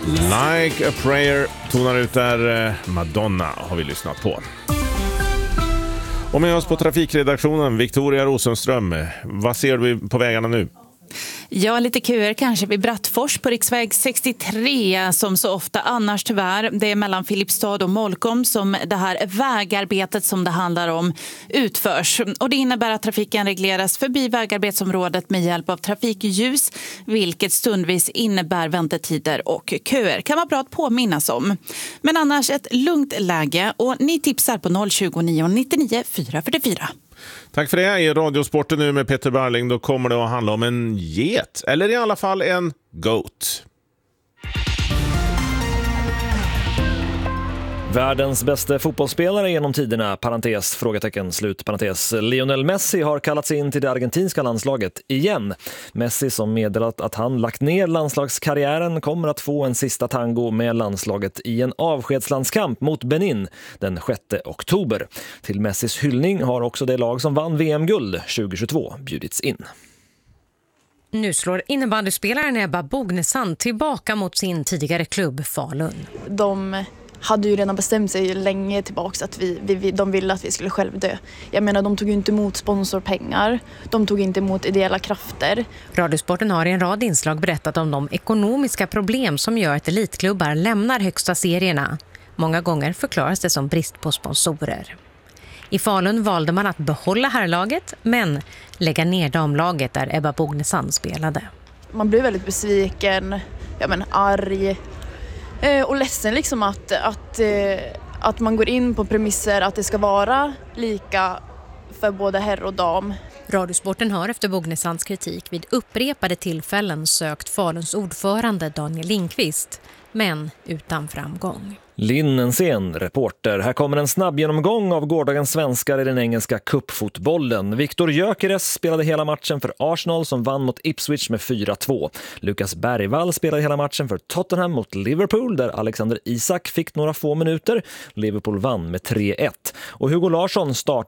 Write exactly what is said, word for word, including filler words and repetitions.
Like a prayer tonar ut där. Madonna har vi lyssnat på. Och med oss på trafikredaktionen Victoria Rosenström. Vad ser vi på vägarna nu? Ja, lite köer kanske vid Brattfors på riksväg sextiotre som så ofta annars tyvärr. Det är mellan Filipstad och Molkom som det här vägarbetet som det handlar om utförs. Och det innebär att trafiken regleras förbi vägarbetsområdet med hjälp av trafikljus, vilket stundvis innebär väntetider och köer. Kan vara bra att påminnas om. Men annars ett lugnt läge och ni tipsar på noll tjugo nio nittionio fyra fyrtiofyra. Tack för det. I Radiosporten nu med Peter Barling, då kommer det att handla om en get, eller i alla fall en goat. Världens bästa fotbollsspelare genom tiderna, parentes, frågetecken, slut, parentes. Lionel Messi har kallats in till det argentinska landslaget igen. Messi, som meddelat att han lagt ner landslagskarriären, kommer att få en sista tango med landslaget i en avskedslandskamp mot Benin den sjätte oktober. Till Messis hyllning har också det lag som vann V M-guld tjugohundratjugotvå bjudits in. Nu slår innebandyspelaren Ebba Bognesand tillbaka mot sin tidigare klubb Falun. De hade ju redan bestämt sig länge tillbaka att vi, vi, de ville att vi skulle själv dö. Jag menar, de tog ju inte emot sponsorpengar. De tog inte emot ideella krafter. Radiosporten har i en rad inslag berättat om de ekonomiska problem som gör att elitklubbar lämnar högsta serierna. Många gånger förklaras det som brist på sponsorer. I Falun valde man att behålla herrlaget, men lägga ner damlaget där Ebba Bognesand spelade. Man blev väldigt besviken, ja men arg eh, och ledsen liksom att, att, eh, att man går in på premisser att det ska vara lika för både herr och dam. Radiosporten har efter Bognesands kritik vid upprepade tillfällen sökt Faluns ordförande Daniel Lindqvist, men utan framgång. Linnensen, reporter. Här kommer en snabb genomgång av gårdagens svenskar i den engelska cupfotbollen. Viktor Gyökeres spelade hela matchen för Arsenal som vann mot Ipswich med fyra två. Lukas Bergvall spelade hela matchen för Tottenham mot Liverpool där Alexander Isak fick några få minuter. Liverpool vann med tre ett. Och Hugo Larsson startade